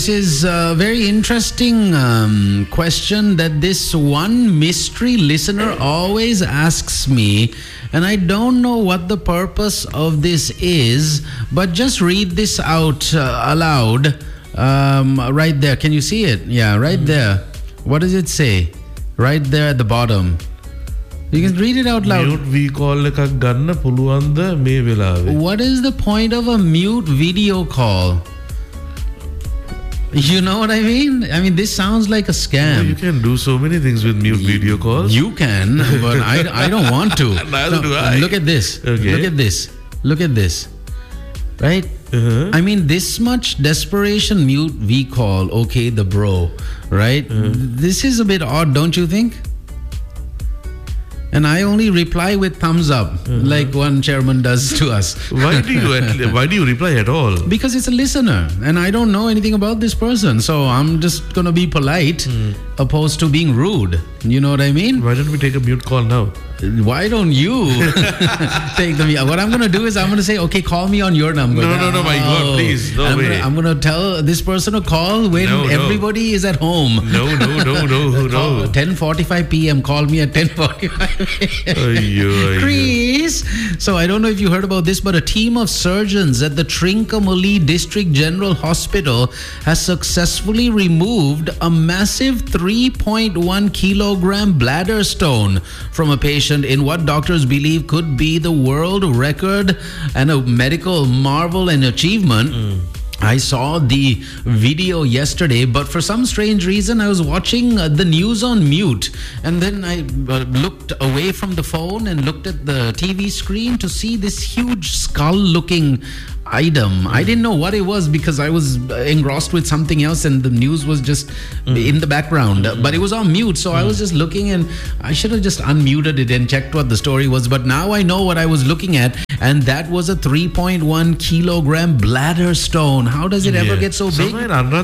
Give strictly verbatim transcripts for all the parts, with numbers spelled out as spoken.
This is a very interesting um, question that this one mystery listener always asks me, and I don't know what the purpose of this is, but just read this out uh, aloud um, right there. Can you see it? Yeah, right mm-hmm. there. What does it say? Right there at the bottom. You can read it out loud. Mute V call එකක් ගන්න පුළුවන්ද මේ වෙලාවේ? What is the point of a mute video call? You know what I mean? I mean, this sounds like a scam. Well, you can do so many things with mute video calls. You can, but I, I don't want to. Neither no, do I. Look at this. Okay. Look at this. Look at this. Right? Uh-huh. I mean, this much desperation mute V call. Okay, the bro. Right? Uh-huh. This is a bit odd, don't you think? And I only reply with thumbs up, mm-hmm. like one chairman does to us. Why do you at, why do you reply at all? Because it's a listener, and I don't know anything about this person, so I'm just gonna be polite, mm. opposed to being rude. You know what I mean? Why don't we take a mute call now? Why don't you take the mute? What I'm gonna do is I'm gonna say, okay, call me on your number. No, no, no, my God, please, no I'm way. Gonna, I'm gonna tell this person to call when no, no. everybody is at home. No, no, no, no, no. ten forty-five p.m. Call me at ten forty-five. Chris. So I don't know if you heard about this, but a team of surgeons at the Trincomalee District General Hospital has successfully removed a massive three point one kilogram bladder stone from a patient in what doctors believe could be the world record and a medical marvel and achievement. Mm. I saw the video yesterday, but for some strange reason, I was watching uh, the news on mute. And then I uh, looked away from the phone and looked at the T V screen to see this huge skull-looking item. Mm. I didn't know what it was because I was engrossed with something else and the news was just mm. in the background. Mm. But it was on mute, so mm. I was just looking, and I should have just unmuted it and checked what the story was. But now I know what I was looking at, and that was a three point one kilogram bladder stone. How does it yeah. ever get so big?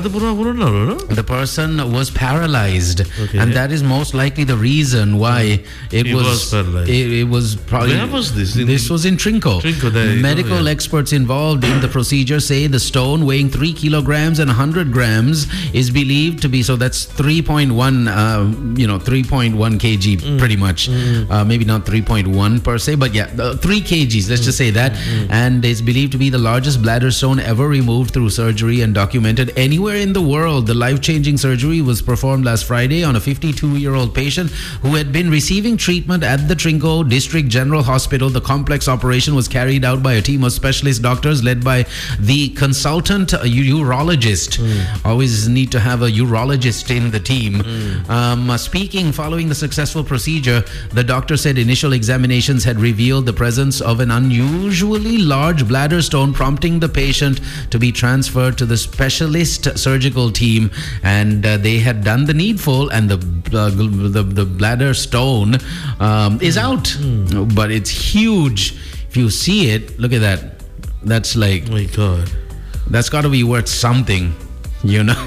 The person was paralyzed, okay. and that is most likely the reason why it he was, was paralyzed. It, it was probably. Where was this? In this was in Trinco. Trinco there Medical go, yeah. experts involved in the procedure say the stone, weighing three kilograms and one hundred grams, is believed to be, so that's three point one, uh, you know, three point one kilograms mm. pretty much. Mm. Uh, maybe not three point one per se, but yeah, uh, three kilograms, let's mm. just say that. Mm. And it's believed to be the largest bladder stone ever removed through surgery and documented anywhere in the world. The life-changing surgery was performed last Friday on a fifty-two-year-old patient who had been receiving treatment at the Trinco District General Hospital. The complex operation was carried out by a team of specialist doctors led by the consultant uh, urologist. Mm. Always need to have a urologist in the team. Mm. Um, uh, speaking following the successful procedure, the doctor said initial examinations had revealed the presence of an unusually large bladder stone, prompting the patient to be transferred to the specialist surgical team, and uh, they had done the needful, and the uh, the, the bladder stone um, is out. Mm. But it's huge. If you see it, look at that. That's like, oh my God, that's got to be worth something, you know.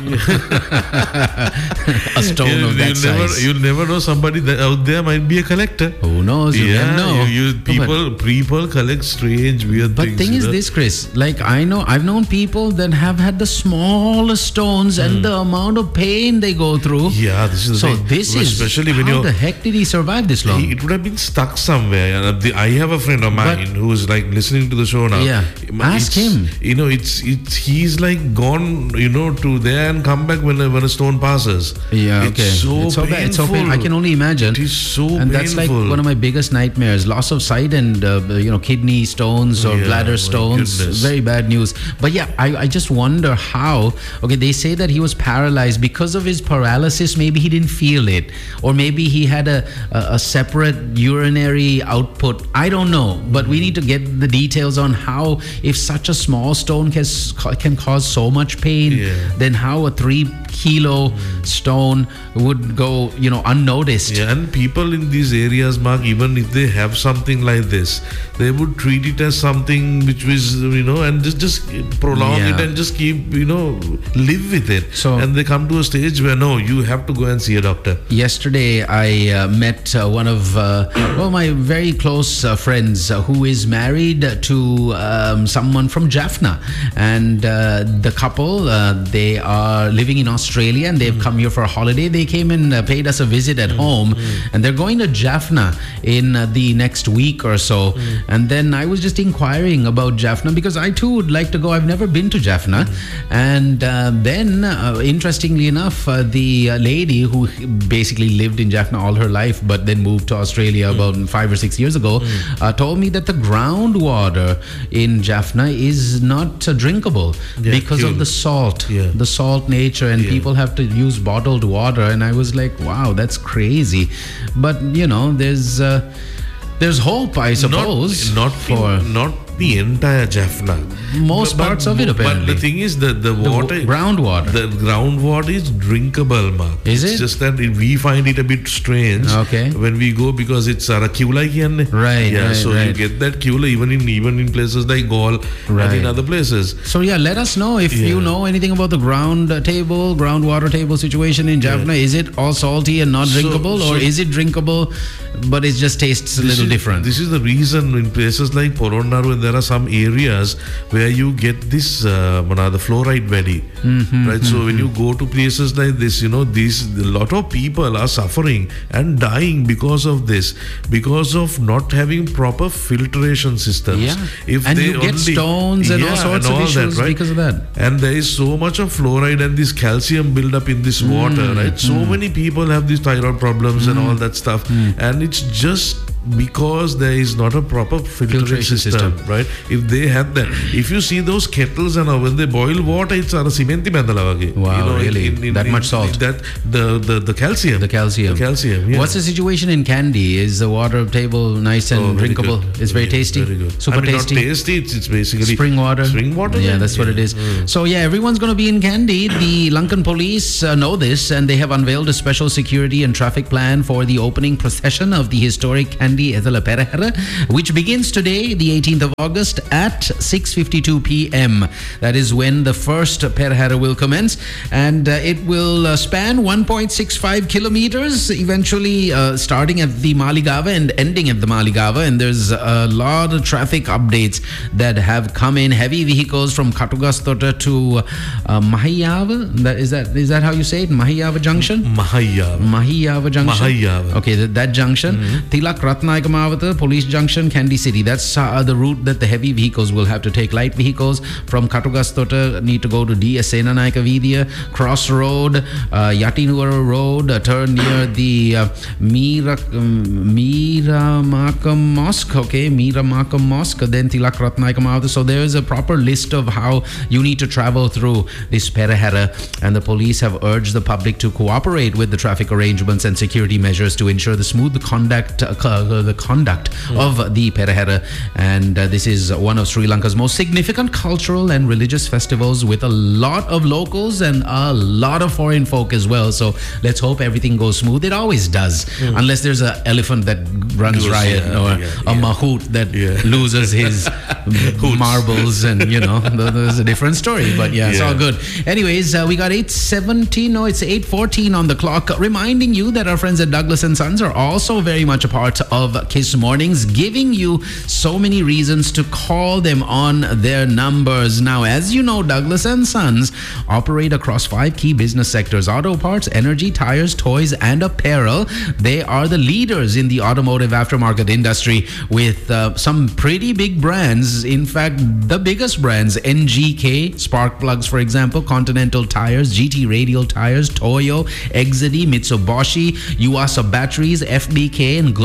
A stone you, of that you'll size. Never, you'll never know. Somebody that out there might be a collector. Who knows? You yeah, never know. You, you, people, but, people collect strange, weird but things. But thing is know? this, Chris. Like I know, I've known people that have had the smallest stones, mm. and the amount of pain they go through. Yeah, this is so. The thing. This well, is especially when how you're, the heck did he survive this long? He, it would have been stuck somewhere. I have a friend of mine but, who is like listening to the show now. Yeah, ask him. You know, it's it's he's like gone, you know, to there and come back when a, when a stone passes. Yeah, it's okay. So it's so painful. bad. It's so painful. I can only imagine. It is so and painful. That's like one of my biggest nightmares: loss of sight and uh, you know, kidney stones or yeah, bladder stones. Goodness. Very bad news. But yeah, I, I just wonder how. Okay, they say that he was paralyzed because of his paralysis. Maybe he didn't feel it, or maybe he had a a, a separate urinary output. I don't know. But we need to get the details on how, if such a small stone can can cause so much pain, yeah. then how a three kilo stone would go, you know, unnoticed. Yeah, and people in these areas, Mark, even if they have something like this, they would treat it as something which was, you know, and just just prolong Yeah. it and just keep, you know, live with it. So- and they come to a stage where no, you have to go and see a doctor. Yesterday, I uh, met uh, one of uh, well, my very close uh, friends uh, who is married to um, someone from Jaffna, and uh, the couple uh, they are living in Australia and they've come here for a holiday. They came and uh, paid us a visit at home, and they're going to Jaffna in uh, the next week or so. And then I was just inquiring about Jaffna because I too would like to go. I've never been to Jaffna, and uh, then uh, interestingly enough, uh, the uh, lady who basically lived in Jaffna all her life but then moved to Australia about five or six years ago uh, told me that the groundwater in Jaffna is not uh, drinkable Yeah, because of pure. the salt, Yeah. the salt nature, and Yeah. people have to use bottled water. And I was like, wow, that's crazy. But you know, there's uh, there's hope, I suppose, not, not for in, not the entire Jaffna. most But- parts of it. But Apparently, the thing is that the the water, w- groundwater. the groundwater is drinkable, Mark. Is it's it? just that it, we find it a bit strange Okay. when we go because it's Arakula kiyanne. Right, Yeah, right, so you right. get that Kula even in even in places like Gaul and Right. in other places. So yeah, let us know if you Yeah. know anything about the ground uh, table, groundwater table situation in Jaffna. Is it all salty and not So- drinkable, or so- is it drinkable, but it just tastes a This little is- different? This is the reason in places like Poronnaru, and there are some areas where you get this uh, mana, the fluoride valley, Mm-hmm, right? So when you go to places like this, you know, these a lot of people are suffering and dying because of this, because of not having proper filtration systems. Yeah. If And they you get only- stones and all Yeah, sorts and of all issues that, right? because of that. And there is so much of fluoride and this calcium build up in this water, Mm, right? So many people have these thyroid problems and all that stuff, and it's just because there is not a proper filtration, Filtration system, system. right? If they had that, if you see those kettles and all, when they boil water, it's a cement bandalawage. Wow, really? That much salt? That the the the calcium. The calcium. The calcium. Yeah. What's the situation in Kandy? Is the water table nice and Oh, very drinkable? good. It's very Yeah, tasty. Very good. Super I mean, tasty. Not tasty. It's, it's basically Spring water. Spring water. Yeah, then? that's what it is. So yeah, everyone's going to be in Kandy. The Lankan police uh, know this, and they have unveiled a special security and traffic plan for the opening procession of the historic Kandy Edhala Perahera, which begins today, the eighteenth of August, at six fifty-two p.m. That is when the first Perahera will commence, and uh, it will uh, span one point six five kilometers, eventually uh, starting at the Maligava and ending at the Maligava. And there's a lot of traffic updates that have come in. Heavy vehicles from Katugastota to uh, Mahiyava. That is that is that how you say it? Mahiyava Junction. Mahayava. Mahiyava Junction. Mahayava. Okay, that, that junction. Tilak Ratnayaka Mavata, Police Junction, Kandy City. That's uh, the route that the heavy vehicles will have to take. Light vehicles from Katugastota need to go to D S Senanayaka Vidya, Cross Road, uh, Yatinura Road, uh, turn near the uh, Mira um, Mira Makam Mosque. Okay, Mira Makam Mosque. Then Tilak Ratnayaka Mavata. So there is a proper list of how you need to travel through this Perahera, and the police have urged the public to cooperate with the traffic arrangements and security measures to ensure the smooth conduct uh, co- the conduct of the Perahera. And uh, this is one of Sri Lanka's most significant cultural and religious festivals, with a lot of locals and a lot of foreign folk as well. So let's hope everything goes smooth. It always does, unless there's an elephant that runs Goes, riot, yeah, or yeah, a yeah. mahout that Yeah. loses his marbles, and you know, th- there's a different story. But yeah, it's Yeah. all good. Anyways, uh, we got eight seventeen, no, it's eight fourteen on the clock, reminding you that our friends at Douglas and Sons are also very much a part of Kiss Mornings, giving you so many reasons to call them on their numbers. Now, as you know, Douglas and Sons operate across five key business sectors: auto parts, energy, tires, toys, and apparel. They are the leaders in the automotive aftermarket industry, with uh, some pretty big brands. In fact, the biggest brands: N G K, spark plugs, for example, Continental Tires, G T Radial Tires, Toyo, Exedy, Mitsubishi, Yuasa Batteries, F B K, and Global.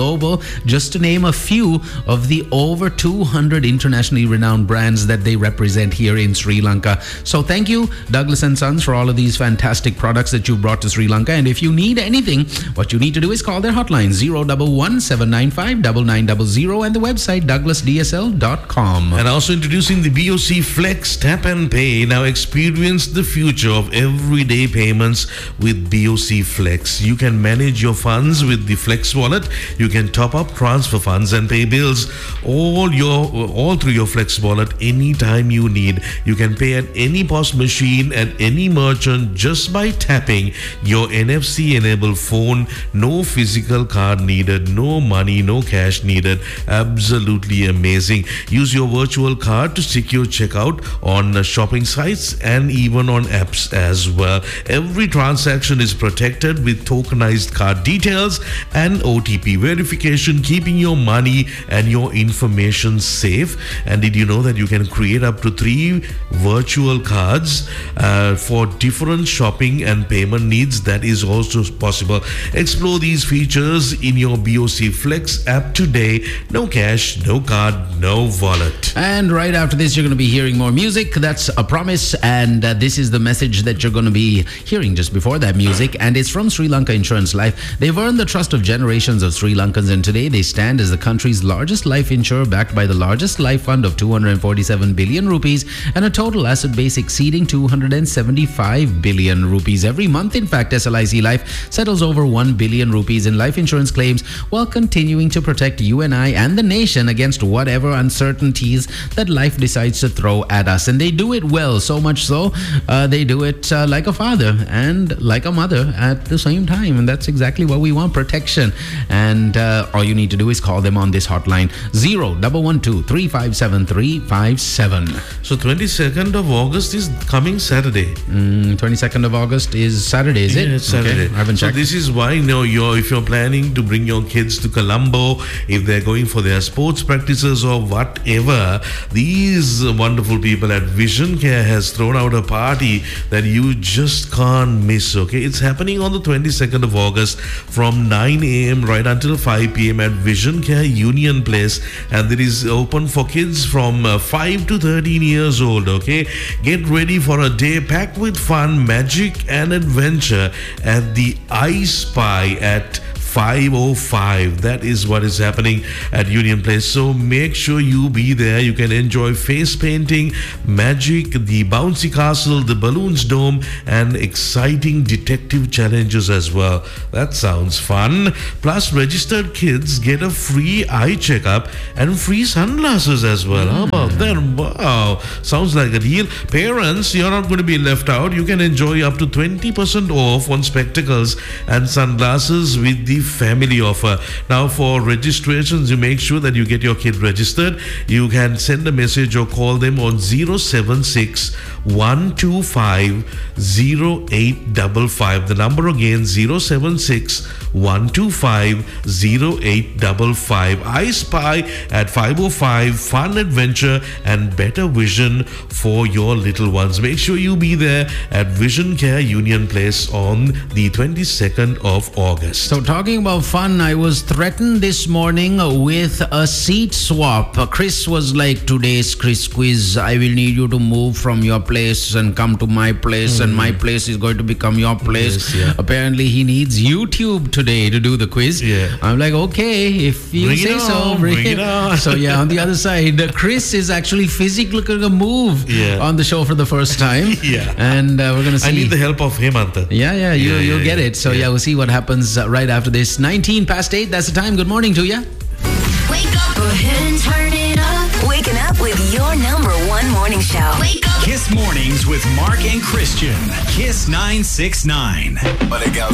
just to name a few of the over two hundred internationally renowned brands that they represent here in Sri Lanka. So thank you, Douglas and Sons, for all of these fantastic products that you brought to Sri Lanka. And if you need anything, what you need to do is call their hotline zero one one, seven nine five, nine nine zero zero and the website douglas d s l dot com. And also introducing the B O C Flex Tap and Pay. Now experience the future of everyday payments with B O C Flex. You can manage your funds with the Flex wallet. You can top up, transfer funds and pay bills all your all through your Flex wallet anytime you need. You can pay at any P O S machine at any merchant just by tapping your N F C enabled phone. No physical card needed, no money, no cash needed. Absolutely amazing. Use your virtual card to secure checkout on shopping sites and even on apps as well. Every transaction is protected with tokenized card details and O T P verification, keeping your money and your information safe. And did you know that you can create up to three virtual cards uh, for different shopping and payment needs? That is also possible. Explore these features in your B O C Flex app today. No cash, no card, no wallet. And right after this, you're going to be hearing more music. That's a promise. And uh, this is the message that you're going to be hearing just before that music. And it's from Sri Lanka Insurance Life. They've earned the trust of generations of Sri Lankans. And today they stand as the country's largest life insurer, backed by the largest life fund of two hundred forty-seven billion rupees and a total asset base exceeding two hundred seventy-five billion rupees. Every month, in fact, S L I C Life settles over one billion rupees in life insurance claims while continuing to protect you and I and the nation against whatever uncertainties that life decides to throw at us. And they do it well, so much so uh, they do it uh, like a father and like a mother at the same time. And that's exactly what we want, protection. And uh, all you need to do is call them on this hotline zero one one two, three five seven, three five seven. So twenty-second of August is coming Saturday. Mm, twenty-second of August is Saturday, is it? Yeah, it's Saturday. Okay, I haven't so checked. this is why, you know, you're, if you're planning to bring your kids to Colombo, if they're going for their sports practices or whatever, these wonderful people at Vision Care has thrown out a party that you just can't miss, okay? It's happening on the twenty-second of August from nine a.m. right until five p.m. at Vision Care Union Place, and it is open for kids from uh, five to thirteen years old, okay? Get ready for a day packed with fun, magic and adventure at the I Spy at five oh five. That is what is happening at Union Place. So make sure you be there. You can enjoy face painting, magic, the bouncy castle, the balloons dome, and exciting detective challenges as well. That sounds fun. Plus, registered kids get a free eye checkup and free sunglasses as well. How about that? Wow. Sounds like a deal. Parents, you're not going to be left out. You can enjoy up to twenty percent off on spectacles and sunglasses with the family offer. Now, for registrations, you make sure that you get your kid registered. You can send a message or call them on zero seven six, one two five, zero eight five five. The number again, zero seven six, one two five, zero eight five five. I Spy at five oh five. Fun, adventure and better vision for your little ones. Make sure you be there at Vision Care Union Place on the twenty-second of August. So talking about fun, I was threatened this morning with a seat swap. Chris was like, today's Chris quiz, I will need you to move from your place and come to my place, mm. and my place is going to become your place. Yes, yeah. Apparently he needs YouTube today to do the quiz. Yeah. I'm like, okay, if you bring say it so, on, bring, bring it on. So yeah, on the other side, uh, Chris is actually physically going to move yeah. on the show for the first time. yeah. And uh, we're going to see. I need the help of Hemantha. Yeah, yeah, you, yeah, you'll yeah, get yeah. it. So yeah. yeah, we'll see what happens uh, right after this. nineteen past eight, that's the time. Good morning to you. Wake up, go ahead and turn it up. Waking up with your number one morning show. Wake up. Kiss Mornings with Mark and Christian. Kiss nine six nine. But it goes